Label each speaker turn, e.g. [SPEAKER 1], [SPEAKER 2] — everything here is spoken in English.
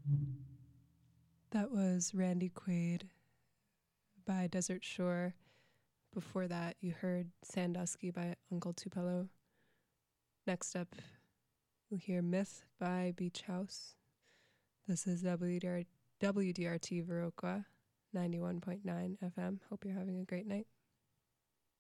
[SPEAKER 1] That was Randy Quaid by Desert Shore. Before that, you heard Sandusky by Uncle Tupelo. Next up, we'll hear Myth by Beach House. This is WDRT Viroqua, 91.9 FM. Hope you're having a great night.